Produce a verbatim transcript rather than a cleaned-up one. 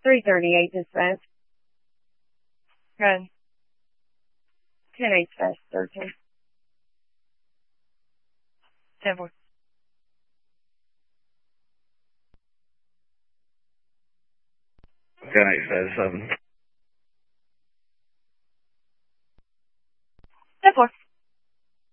three thirty-eight dispatch. Good. ten eight dispatch, thirteen. ten four. ten eight dispatch, seven.